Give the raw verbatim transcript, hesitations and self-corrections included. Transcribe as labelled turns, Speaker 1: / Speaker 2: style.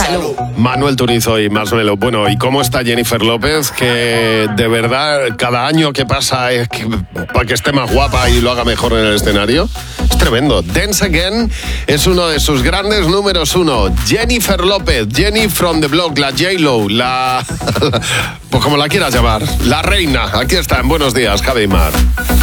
Speaker 1: Salud.
Speaker 2: Manuel Turizo y Marshmello. Bueno, ¿y cómo está Jennifer López? Que de verdad cada año que pasa es que, para que esté más guapa y lo haga mejor en el escenario. Es tremendo. Dance Again es uno de sus grandes números uno. Jennifer López, Jenny from the Block, la J-Lo, la... pues como la quieras llamar, la reina. Aquí está en Buenos Días, Javi y Mar.